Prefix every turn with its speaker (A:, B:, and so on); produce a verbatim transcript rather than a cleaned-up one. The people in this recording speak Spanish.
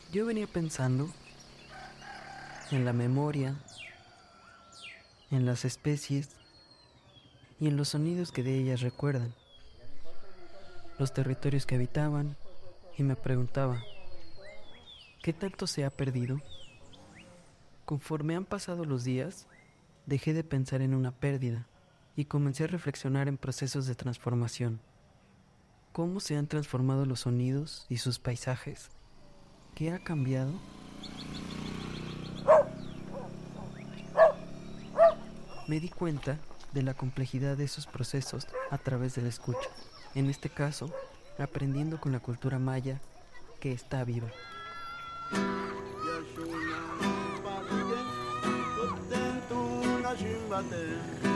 A: Yo venía pensando en la memoria, en las especies y en los sonidos que de ellas recuerdan, los territorios que habitaban, y me preguntaba, ¿qué tanto se ha perdido? Conforme han pasado los días, dejé de pensar en una pérdida y comencé a reflexionar en procesos de transformación. ¿Cómo se han transformado los sonidos y sus paisajes? ¿Qué ha cambiado? Me di cuenta de la complejidad de esos procesos a través de la escucha. En este caso, aprendiendo con la cultura maya que está viva.
B: Yashuna, Parigen, Tutten, Tuna, Shimbate.